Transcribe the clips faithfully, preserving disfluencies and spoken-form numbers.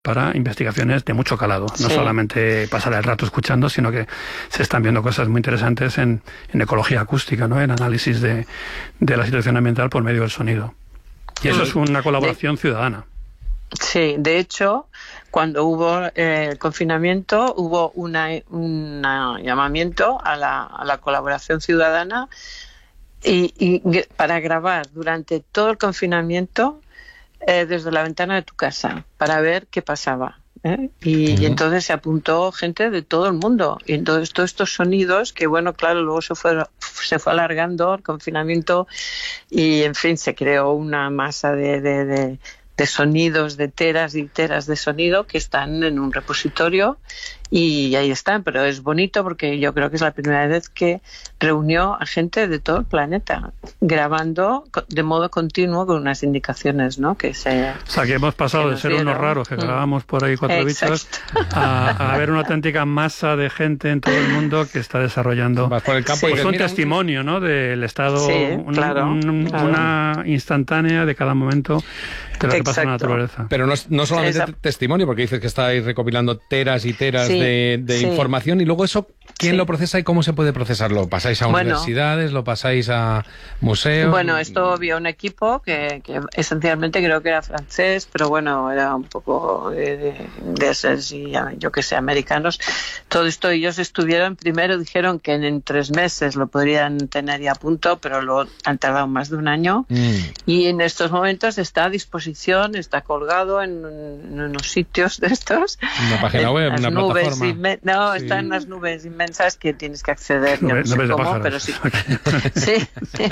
para investigaciones de mucho calado. No sí. solamente pasar el rato escuchando, sino que se están viendo cosas muy interesantes en, en ecología acústica, ¿no? En análisis de, de la situación ambiental por medio del sonido. Y eso es una colaboración de, ciudadana. Sí, de hecho, cuando hubo eh, el confinamiento, hubo una, un llamamiento a la, a la colaboración ciudadana y, y para grabar durante todo el confinamiento eh, desde la ventana de tu casa, para ver qué pasaba. ¿eh? Y, uh-huh. y entonces se apuntó gente de todo el mundo. Y entonces todos estos sonidos, que bueno, claro, luego se fue, se fue alargando el confinamiento y, en fin, se creó una masa de... de, de de sonidos, de teras y teras de sonido que están en un repositorio y ahí están, pero es bonito porque yo creo que es la primera vez que reunió a gente de todo el planeta grabando de modo continuo con unas indicaciones, ¿no? Que se, o sea, que hemos pasado que de ser dieron. unos raros que grabamos por ahí cuatro Exacto. bichos a, a ver una auténtica masa de gente en todo el mundo que está desarrollando Vas por el campo sí. y pues dices, un mira, testimonio, ¿no? Del estado, sí, un, claro, un, claro. una instantánea de cada momento de lo que pasa en la naturaleza. Pero no, no solamente Esa... testimonio, porque dices que estáis recopilando teras y teras sí, de, de sí. información, y luego eso, ¿quién sí. lo procesa y cómo se puede procesarlo? ¿Pasáis a bueno, universidades? ¿Lo pasáis a museos? Bueno, esto había un equipo que, que esencialmente creo que era francés, pero bueno, era un poco de, de, de esos, y, yo que sé, americanos. Todo esto ellos estuvieron, primero dijeron que en, en tres meses lo podrían tener ya a punto, pero luego han tardado más de un año. Mm. Y en estos momentos está a disposición, está colgado en, en unos sitios de estos. Una página en web, una nubes plataforma. Inme- no, sí. está en unas nubes inmensas que tienes que acceder. Nubes, no sé nubes de cómo, pájaros. pero sí. sí, sí.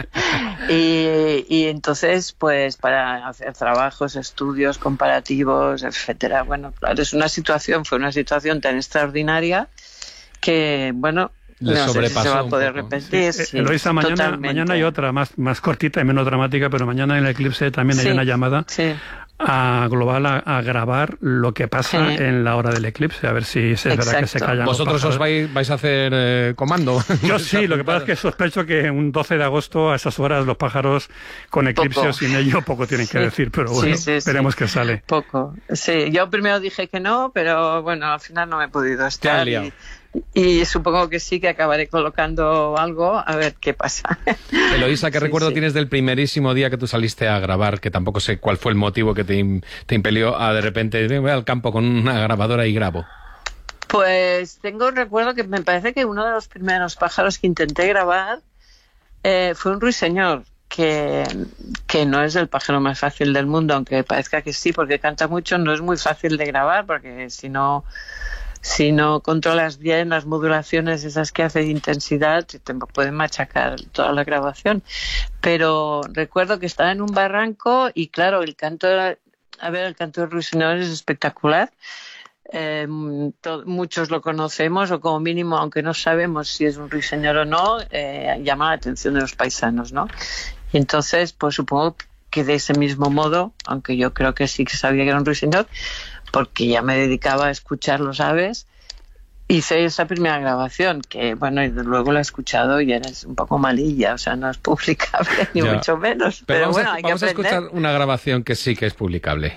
Y, y entonces, pues, para hacer trabajos, estudios comparativos, etcétera. Bueno, claro, es una situación, fue una situación tan extraordinaria que, bueno, Le no sé si se va a poder poco. repetir. Sí. Sí, Eloísa, mañana, totalmente. mañana hay otra más, más cortita y menos dramática, pero mañana en el Eclipse también hay sí, una llamada sí. a global a, a grabar lo que pasa sí. en la hora del eclipse, a ver si es Exacto. verdad que se callan. ¿Vosotros os vais, vais a hacer eh, comando? Yo sí, lo que pasa es que sospecho que un doce de agosto a esas horas los pájaros con eclipse poco. o sin ello poco tienen que sí. decir, pero bueno, sí, sí, veremos sí. qué sale. Poco, sí. Yo primero dije que no, pero bueno, al final no me he podido estar. Y, y supongo que sí, que acabaré colocando algo, a ver qué pasa. Eloísa, ¿qué sí, recuerdo sí. tienes del primerísimo día que tú saliste a grabar? Que tampoco sé cuál fue el motivo que te, te impelió a de repente voy al campo con una grabadora y grabo. Pues tengo un recuerdo que me parece que uno de los primeros pájaros que intenté grabar eh, fue un ruiseñor, que, que no es el pájaro más fácil del mundo, aunque parezca que sí, porque canta mucho. No es muy fácil de grabar, porque si no... Si no controlas bien las modulaciones esas que hace de intensidad, te pueden machacar toda la grabación. Pero recuerdo que estaba en un barranco y claro, el canto, a ver, el canto del ruiseñor es espectacular. Eh, to- muchos lo conocemos, o como mínimo, aunque no sabemos si es un ruiseñor o no, eh, llama la atención de los paisanos, ¿no? Y entonces, pues supongo que de ese mismo modo, aunque yo creo que sí que sabía que era un ruiseñor, porque ya me dedicaba a escuchar los aves, hice esa primera grabación, que bueno, y luego la he escuchado y eres un poco malilla, o sea, no es publicable, ni ya. mucho menos. Pero, Pero vamos, bueno, a, hay vamos que a aprender. escuchar una grabación que sí que es publicable.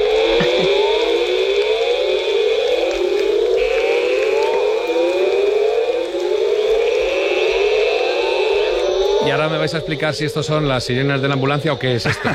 Y ahora me vais a explicar si estos son las sirenas de la ambulancia o qué es esto.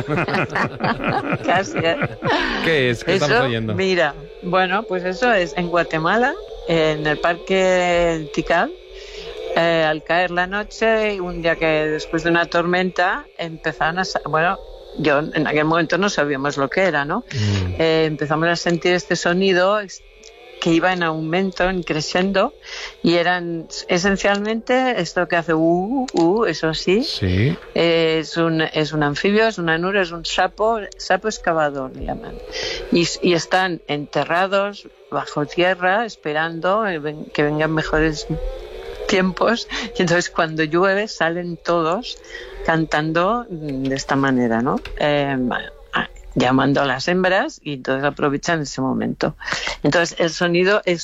Casi, ¿eh? ¿Qué es? ¿Qué Eso, estamos oyendo? Mira, bueno, pues eso es en Guatemala, en el Parque Tikal. Eh, al caer la noche, un día que después de una tormenta empezaron a... Bueno, yo en aquel momento no sabíamos lo que era, ¿no? Mm. Eh, empezamos a sentir este sonido que iba en aumento, en creciendo, y eran esencialmente esto que hace uh, uh, eso sí, Sí. eh, es un es un anfibio, es una nura, es un sapo, sapo excavador le llaman, y, y están enterrados bajo tierra esperando que vengan mejores tiempos, y entonces cuando llueve salen todos cantando de esta manera, ¿no? Eh, llamando a las hembras, y entonces aprovechan ese momento. Entonces el sonido es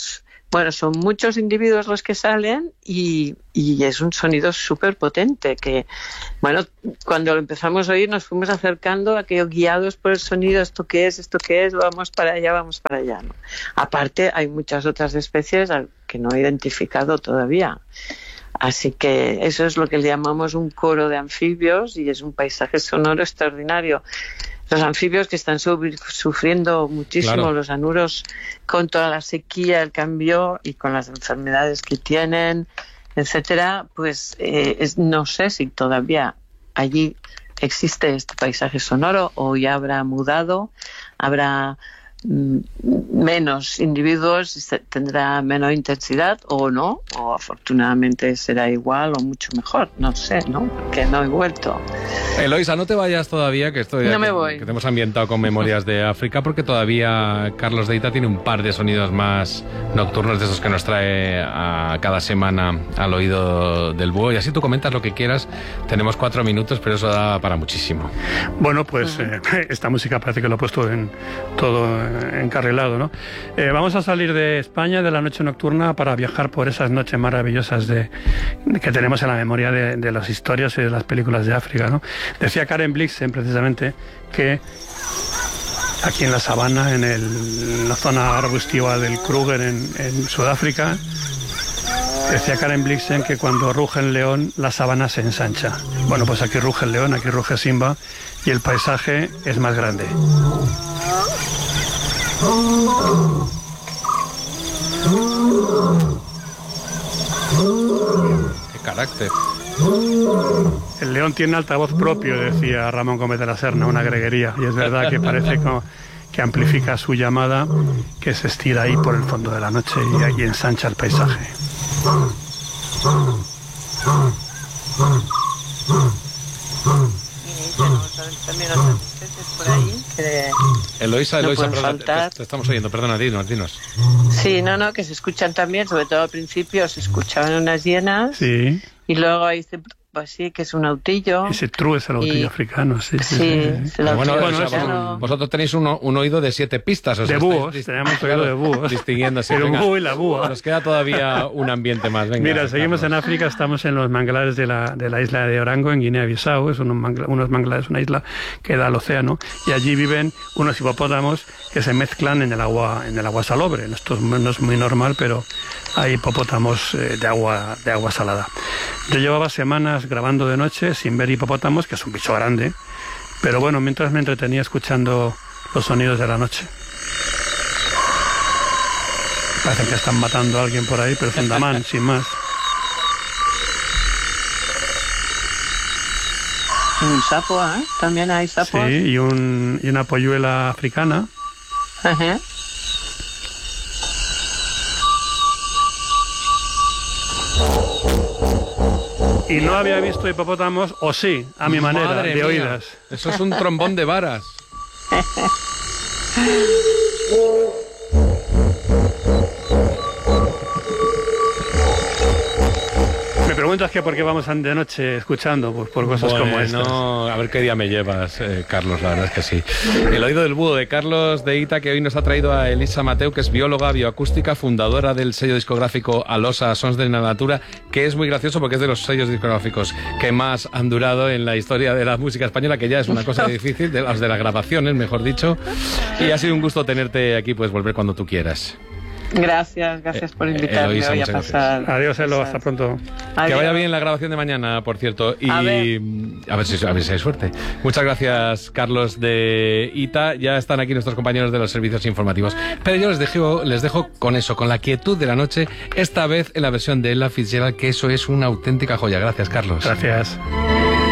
bueno, son muchos individuos los que salen y, y es un sonido súper potente que, bueno, cuando lo empezamos a oír nos fuimos acercando a que guiados por el sonido, esto qué es, esto qué es, vamos para allá, vamos para allá, ¿no? Aparte hay muchas otras especies que no he identificado todavía. Así que eso es lo que le llamamos un coro de anfibios y es un paisaje sonoro extraordinario. Los anfibios que están sufriendo muchísimo, claro. Los anuros con toda la sequía, el cambio y con las enfermedades que tienen, etcétera, pues eh, es, no sé si todavía allí existe este paisaje sonoro o ya habrá mudado, habrá menos individuos, tendrá menos intensidad o no, o afortunadamente será igual o mucho mejor, no sé, ¿no? Porque no he vuelto. Eloisa, no te vayas todavía, que estoy no aquí, me voy. que te hemos ambientado con Memorias de África, porque todavía Carlos de Ita tiene un par de sonidos más nocturnos de esos que nos trae a cada semana al oído del búho, y así tú comentas lo que quieras. Tenemos cuatro minutos, pero eso da para muchísimo. Bueno, pues uh-huh. eh, esta música parece que lo he puesto en todo encarrilado, ¿no? Eh, vamos a salir de España, de la noche nocturna, para viajar por esas noches maravillosas de, de que tenemos en la memoria de, de las historias y de las películas de África, ¿no? Decía Karen Blixen, precisamente, que aquí en la sabana, en, el, en la zona arbustiva del Kruger, en, en Sudáfrica, decía Karen Blixen que cuando ruge el león, la sabana se ensancha. Bueno, pues aquí ruge el león, aquí ruge Simba, y el paisaje es más grande. ¡Qué carácter! El león tiene altavoz propio, decía Ramón Gómez de la Serna, una greguería, y es verdad que parece como que amplifica su llamada, que se estira ahí por el fondo de la noche y ahí ensancha el paisaje. También otras especies por ahí que Eloisa, Eloisa, no perdona, te, te estamos oyendo, perdona, dinos, dinos. Sí, no, no, que se escuchan también, sobre todo al principio se escuchaban unas hienas, sí. Y luego ahí se... Pues sí, que es un autillo. Ese true es el autillo y... africano, sí. Sí, sí, sí, sí. Bueno, bueno, bueno, o sea, vosotros, vosotros tenéis uno, un oído de siete pistas. O sea, de búhos, estáis, tenemos oído de búhos. Distinguiéndose. El búho y la búa. Nos queda todavía un ambiente más. Venga, Mira, Carlos. seguimos en África, estamos en los manglares de la, de la isla de Orango, en Guinea-Bissau. Es unos, mangla, unos manglares, una isla que da al océano. Y allí viven unos hipopótamos que se mezclan en el agua, en el agua salobre. Esto no es muy normal, pero hay hipopótamos eh, de agua, de agua salada. Yo llevaba semanas grabando de noche sin ver hipopótamos, que es un bicho grande, pero bueno, mientras me entretenía escuchando los sonidos de la noche. Parece que están matando a alguien por ahí, pero es un damán, sin más. Un sapo, ¿eh? También hay sapos. Sí, y, un, y una polluela africana. Ajá. Y no había visto hipopótamos, o sí, a mi manera, Madre de mía. oídas. Eso es un trombón de varas. Me preguntas que por qué vamos de noche escuchando, pues por cosas bueno, como estas. A ver qué día me llevas, eh, Carlos, la verdad es que sí. El oído del búho de Carlos de Ita, que hoy nos ha traído a Elisa Mateu, que es bióloga bioacústica, fundadora del sello discográfico Alosa Sons de la Natura, que es muy gracioso porque es de los sellos discográficos que más han durado en la historia de la música española, que ya es una cosa difícil, de las de las grabaciones, mejor dicho. Y ha sido un gusto tenerte aquí, puedes volver cuando tú quieras. Gracias, gracias por invitarme eh, Eloisa, hoy a pasar. Gracias. Adiós, Elo, hasta pronto. Adiós. Que vaya bien la grabación de mañana, por cierto. Y a ver, a ver, si, a ver si hay suerte. Muchas gracias, Carlos de Ita. Ya están aquí nuestros compañeros de los servicios informativos. Pero yo les dejo, les dejo con eso, con la quietud de la noche, esta vez en la versión de Ella Fitzgerald, que eso es una auténtica joya. Gracias, Carlos. Gracias.